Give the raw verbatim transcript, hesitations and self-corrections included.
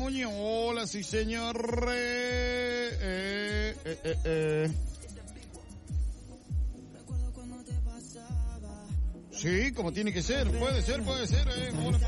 Núñez. Hola, sí, señor. Eh, eh, eh, eh, eh. Sí, como tiene que ser. Puede ser, puede ser. Eh. Hola.